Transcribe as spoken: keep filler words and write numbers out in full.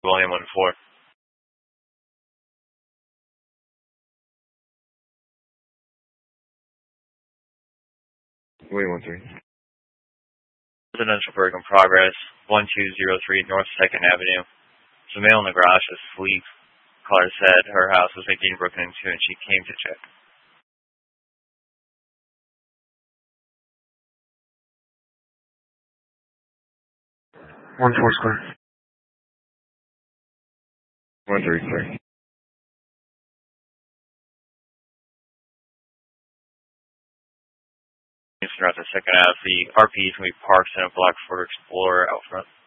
William one four. William one three. Residential break in progress, one two zero three North second Avenue. There's a male in the garage asleep. Caller said her house was being broken into and she came to check. One four square. One three square. Throughout the second half, the R P is going to be parked in a black Ford Explorer out front.